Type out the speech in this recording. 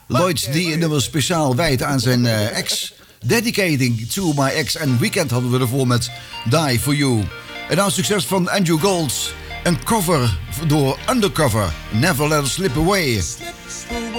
Lloyd die een nummer speciaal wijdt aan zijn ex. Dedicating to my ex. En Weekend hadden we ervoor met Die For You. En nou succes van Andrew Gold. Een cover door Undercover. Never Let Us Slip Away.